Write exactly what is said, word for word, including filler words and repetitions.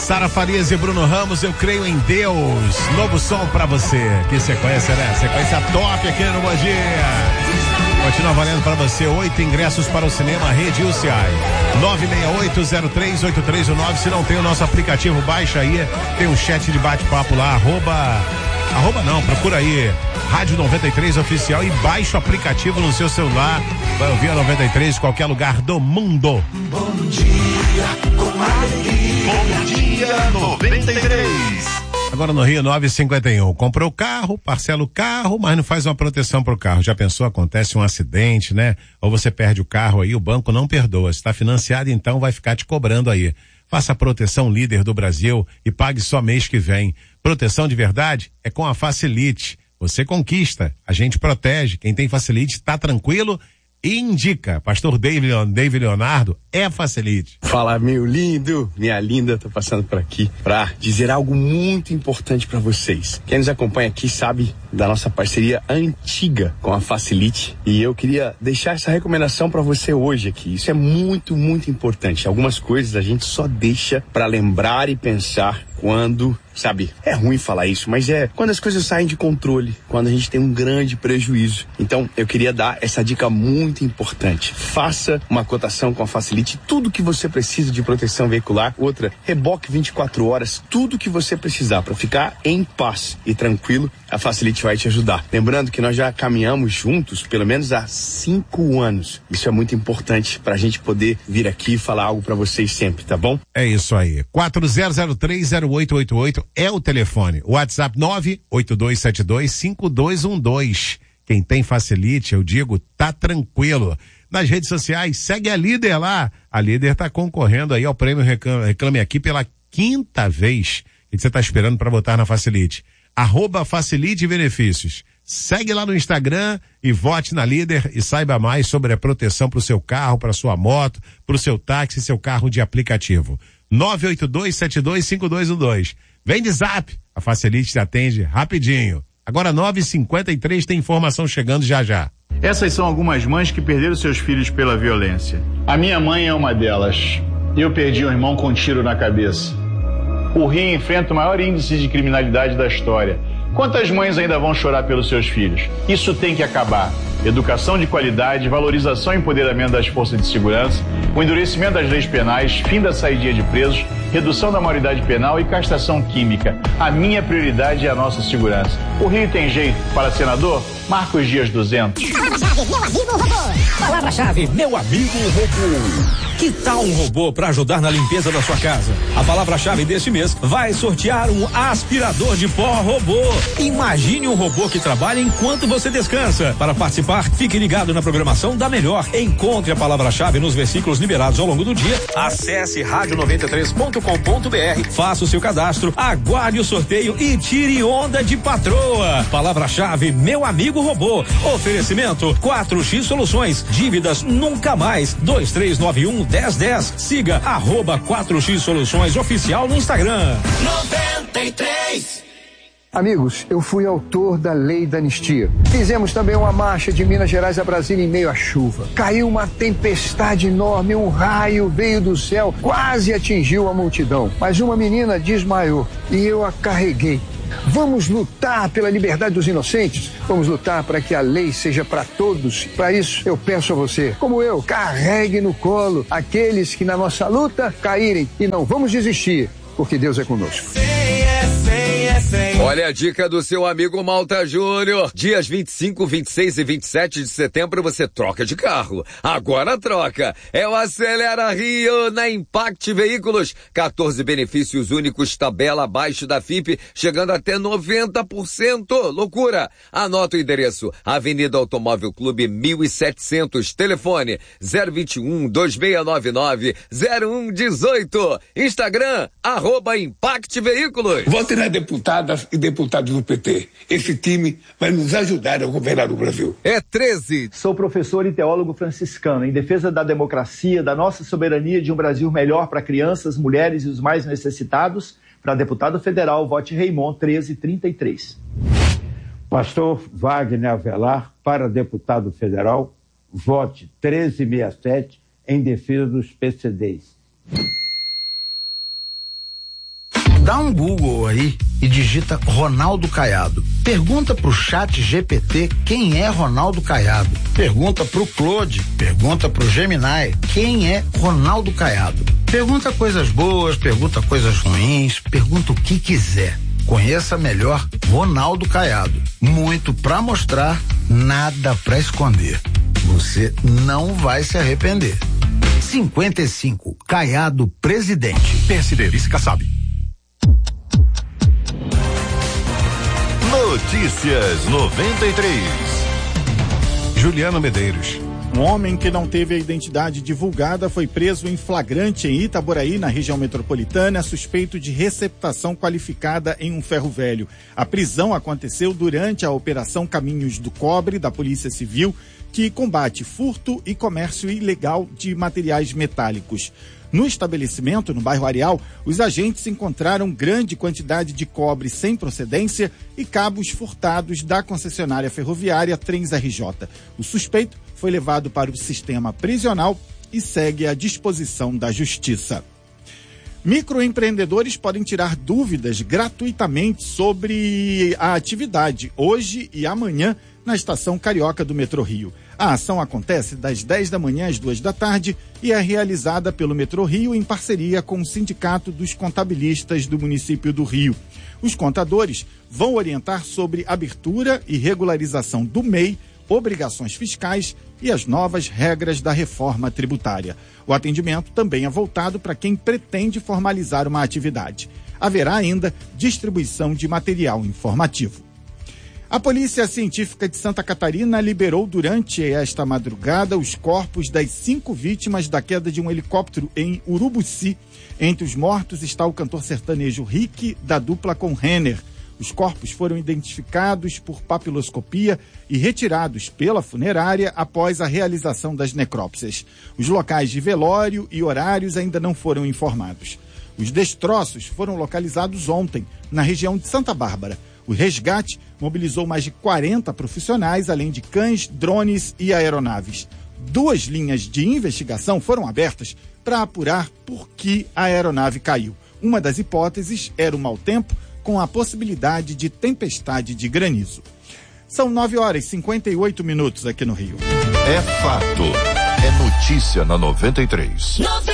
Sara Farias e Bruno Ramos, eu creio em Deus. Novo som pra você. Que sequência, né? Sequência top aqui no Bom Dia. Continua valendo pra você oito ingressos para o cinema Rede U C I. nove seis oito zero três oito três um nove. Se não tem o nosso aplicativo, baixa aí. Tem um chat de bate-papo lá. Arroba, arroba não, procura aí. Rádio noventa e três Oficial e baixa o aplicativo no seu celular. Vai ouvir a noventa e três em qualquer lugar do mundo. Bom dia, com alegria. Bom dia, noventa e três. Agora no Rio nove cinquenta e um. Comprou o carro, parcela o carro, mas não faz uma proteção pro carro. Já pensou? Acontece um acidente, né? Ou você perde o carro aí, o banco não perdoa. Se está financiado, então vai ficar te cobrando aí. Faça a proteção líder do Brasil e pague só mês que vem. Proteção de verdade é com a Facilite. Você conquista, a gente protege. Quem tem Facilite tá tranquilo e indica. Pastor David, David Leonardo é Facilite. Fala, meu lindo, minha linda, tô passando por aqui pra dizer algo muito importante pra vocês. Quem nos acompanha aqui sabe da nossa parceria antiga com a Facilite e eu queria deixar essa recomendação pra você hoje aqui. Isso é muito, muito importante. Algumas coisas a gente só deixa pra lembrar e pensar quando, sabe, é ruim falar isso, mas é quando as coisas saem de controle, quando a gente tem um grande prejuízo. Então, eu queria dar essa dica muito importante. Faça uma cotação com a Facilite, tudo que você precisa de proteção veicular. Outra, reboque vinte e quatro horas, tudo que você precisar para ficar em paz e tranquilo, a Facilite vai te ajudar. Lembrando que nós já caminhamos juntos pelo menos há cinco anos. Isso é muito importante pra gente poder vir aqui e falar algo pra vocês sempre, tá bom? É isso aí. quatro zero zero três zero oito oito oito é o telefone. O WhatsApp nove oito dois sete dois cinco dois um dois. Quem tem Facilite, eu digo, tá tranquilo. Nas redes sociais, segue a Líder lá. A Líder tá concorrendo aí ao prêmio Reclame, Reclame Aqui pela quinta vez. O que você tá esperando para votar na Facilite? Arroba Facilite Benefícios. Segue lá no Instagram e vote na Líder e saiba mais sobre a proteção para o seu carro, para sua moto, para o seu táxi e seu carro de aplicativo. nove oito dois sete dois cinco dois um dois. Vem de Zap, a Facilite te atende rapidinho. Agora nove e cinquenta e três tem informação chegando já já. Essas são algumas mães que perderam seus filhos pela violência. A minha mãe é uma delas. Eu perdi um irmão com um tiro na cabeça. O Rio enfrenta o maior índice de criminalidade da história. Quantas mães ainda vão chorar pelos seus filhos? Isso tem que acabar. Educação de qualidade, valorização e empoderamento das forças de segurança, o endurecimento das leis penais, fim da saída de presos, redução da maioridade penal e castração química. A minha prioridade é a nossa segurança. O Rio tem jeito. Para senador, Marcos Dias duzentos. Palavra-chave, meu amigo robô. Palavra-chave, meu amigo robô. Que tal um robô para ajudar na limpeza da sua casa? A palavra-chave deste mês vai sortear um aspirador de pó robô. Imagine um robô que trabalha enquanto você descansa. Para participar, fique ligado na programação da Melhor. Encontre a palavra-chave nos versículos liberados ao longo do dia. Acesse rádio noventa e três ponto com ponto br, faça o seu cadastro, aguarde o sorteio e tire onda de patroa. Palavra-chave, meu amigo robô. Oferecimento quatro X Soluções. Dívidas nunca mais. dois três nove um, dez dez. Siga arroba quatro X Soluções Oficial no Instagram. noventa e três. Amigos, eu fui autor da Lei da Anistia. Fizemos também uma marcha de Minas Gerais a Brasília em meio à chuva. Caiu uma tempestade enorme, um raio veio do céu, quase atingiu a multidão. Mas uma menina desmaiou e eu a carreguei. Vamos lutar pela liberdade dos inocentes? Vamos lutar para que a lei seja para todos. Para isso, eu peço a você, como eu, carregue no colo aqueles que na nossa luta caírem e não vamos desistir, porque Deus é conosco. Olha a dica do seu amigo Malta Júnior. Dias vinte e cinco, vinte e seis e vinte e sete de setembro você troca de carro. Agora troca. É o Acelera Rio na Impact Veículos. quatorze benefícios únicos, tabela abaixo da F I P, chegando até noventa por cento. Loucura. Anota o endereço. Avenida Automóvel Clube mil e setecentos. Telefone zero vinte e um, dois seis nove nove, zero um um oito. Instagram, arroba Impact Veículos. Vote nas deputadas e deputados do P T. Esse time vai nos ajudar a governar o Brasil. É treze. Sou professor e teólogo franciscano em defesa da democracia, da nossa soberania, de um Brasil melhor para crianças, mulheres e os mais necessitados. Para deputado federal, vote Raymond treze trinta e três. Pastor Wagner Avelar, para deputado federal, vote treze sessenta e sete em defesa dos P C Ds. Dá um Google aí e digita Ronaldo Caiado. Pergunta pro chat G P T quem é Ronaldo Caiado. Pergunta pro Claude, pergunta pro Gemini quem é Ronaldo Caiado. Pergunta coisas boas, pergunta coisas ruins, pergunta o que quiser. Conheça melhor Ronaldo Caiado. Muito pra mostrar, nada pra esconder. Você não vai se arrepender. cinquenta e cinco, Caiado Presidente. P S D, vice Kassab. Notícias noventa e três. Juliano Medeiros. Um homem que não teve a identidade divulgada foi preso em flagrante em Itaboraí, na região metropolitana, suspeito de receptação qualificada em um ferro velho. A prisão aconteceu durante a Operação Caminhos do Cobre, da Polícia Civil, que combate furto e comércio ilegal de materiais metálicos. No estabelecimento, no bairro Areal, os agentes encontraram grande quantidade de cobre sem procedência e cabos furtados da concessionária ferroviária Trens R J. O suspeito foi levado para o sistema prisional e segue à disposição da Justiça. Microempreendedores podem tirar dúvidas gratuitamente sobre a atividade hoje e amanhã na Estação Carioca do Metrô Rio. A ação acontece das dez da manhã às duas da tarde e é realizada pelo Metrô Rio em parceria com o Sindicato dos Contabilistas do município do Rio. Os contadores vão orientar sobre abertura e regularização do M E I, obrigações fiscais e as novas regras da reforma tributária. O atendimento também é voltado para quem pretende formalizar uma atividade. Haverá ainda distribuição de material informativo. A Polícia Científica de Santa Catarina liberou durante esta madrugada os corpos das cinco vítimas da queda de um helicóptero em Urubuci. Entre os mortos está o cantor sertanejo Rick, da dupla com Renner. Os corpos foram identificados por papiloscopia e retirados pela funerária após a realização das necrópsias. Os locais de velório e horários ainda não foram informados. Os destroços foram localizados ontem, na região de Santa Bárbara. O resgate mobilizou mais de quarenta profissionais, além de cães, drones e aeronaves. Duas linhas de investigação foram abertas para apurar por que a aeronave caiu. Uma das hipóteses era o mau tempo, com a possibilidade de tempestade de granizo. São nove horas e cinquenta e oito minutos aqui no Rio. É fato. É notícia na noventa e três.